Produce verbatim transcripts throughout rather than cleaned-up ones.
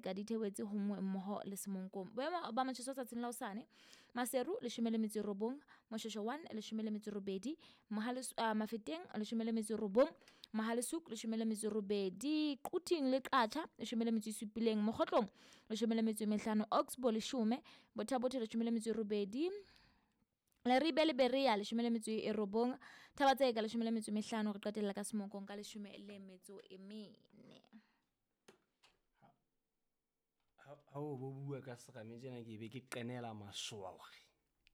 ka dithewetse ho nngwe mmoho le semonkong. Boemo ba motjheso tsatsing la hosane, Maseru leshome le metso e robong, Moshweshwe one leshome le metso e robedi, Mohale's uh, Mafeteng leshome le metso e robong, Mahalesuk leshome le metso e robedi, Quting le Qacha leshome le metso e supileng, Mokgotlong leshome le metso e mehlano, Oxbo leshome, Bothapothe leshome le metso e robedi, Leribe le Berea leshome le metso e robong, Thabatseka leshome le metso e mehlano, re qetella ka semonkong ka leshome le metso e mene. ha o bo bua ka segame tsena ke be ke qenela masoa hore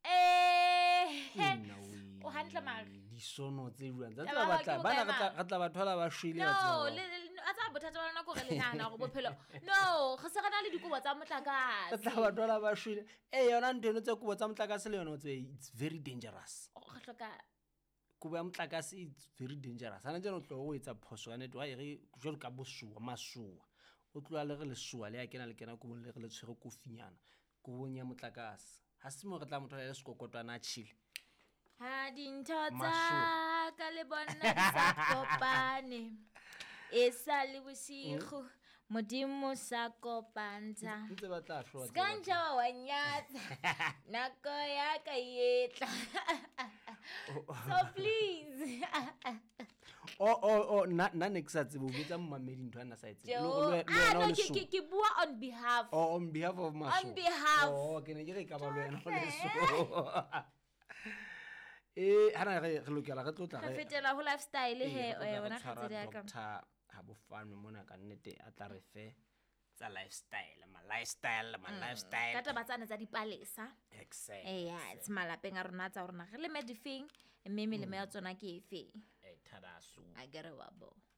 eh o hantle mare di sono tse buang tsa tla batla bana ga tla batho la ba shwele ya tsona no a tsa bothata ba lona go re lenana go bophelo no ga se gana le dikobo tsa motlakase tla batho la ba shwele eh yona nteno tse kobo tsa motlakase le yona tse it's very dangerous o ga hloka kobo ya motlakase it's very dangerous ana tseno tlo o etsa phoso ya netwa ere jwalo ka bosua masua o tloa le re le sua le ya kena le kena go le re le tshwere kofinyana go bonya motlakase ha se mo re tla motho le sekokotwana a chile ha dintho tsa ka le bona sa kopane e sa le bosigo modimo sa kopanta ntse ba tla shwa skanja wa nyatsa nako ya ka yetla so please oh oh oh na na next bo bitsa mmamedi ntho ana sa etse lo le le ke ke bua on behalf oh on behalf of maso on behalf oh ke ne ke re ka ba lo yena go le so eh hana re re lokela re tlotla re fetela ho lifestyle he wena ga tsedi ya ka ha bo fane mona ka nnete a tla re fe tsa lifestyle ma lifestyle ma lifestyle ka taba tsana tsa dipalesa exactly eh ya it's malapeng a rona tsa rona re le medifing mme melemo ya tsona ke efe eh thadasu a gere wa bo